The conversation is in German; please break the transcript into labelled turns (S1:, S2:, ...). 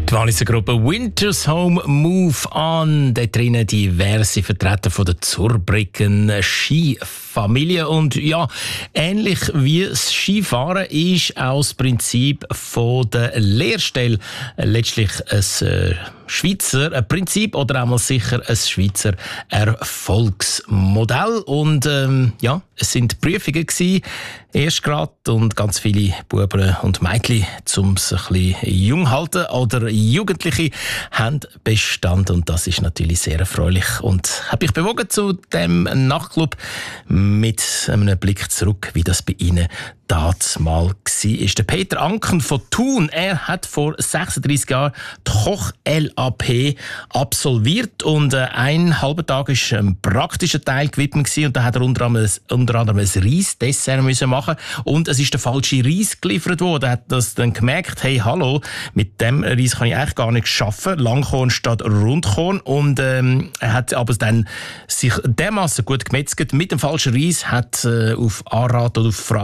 S1: Die Walliser Gruppe Winter's Home Move On. Dort drinnen diverse Vertreter von der Zurbriggen Skifamilie. Und ja, ähnlich wie das Skifahren ist auch das Prinzip von der Lehrstelle letztlich ein Schweizer Prinzip oder einmal sicher ein Schweizer Erfolgsmodell. Und ja, es sind Prüfungen gewesen, erst gerade, und ganz viele Buben und Mädchen, um sich ein bisschen jung zu halten, oder Jugendliche haben bestanden, und das ist natürlich sehr erfreulich und hat mich bewogen zu dem Nachtclub mit einem Blick zurück, wie das bei Ihnen damals war. Der Peter Anken von Thun, er hat vor 36 Jahren die Koch-LAP absolviert, und ein halber Tag war ein praktischer Teil gewidmet gewesen, und da hat er unter anderem ein Reisdessert müssen machen, und es ist der falsche Reis geliefert worden. Er hat das dann gemerkt, hey, hallo, mit dem Reis kann ich eigentlich gar nicht arbeiten, Langkorn statt Rundkorn, und er hat aber dann sich dermassen gut gemetzelt mit dem falschen Reis, hat auf Anrat oder auf Frage